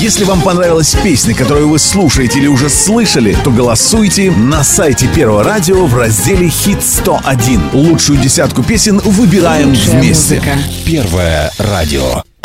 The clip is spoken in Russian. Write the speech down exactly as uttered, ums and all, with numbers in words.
Если вам понравилась песня, которую вы слушаете или уже слышали, то голосуйте на сайте Первого радио в разделе «Хит сто один». Лучшую десятку песен выбираем Лучшая вместе. музыка. Первое радио.